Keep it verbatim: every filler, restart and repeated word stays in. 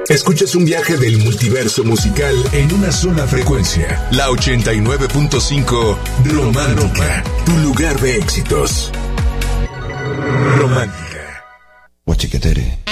Escuchas un viaje del multiverso musical en una sola frecuencia. La ochenta y nueve punto cinco Romántica, tu lugar de éxitos. Romántica. Guachiquetere.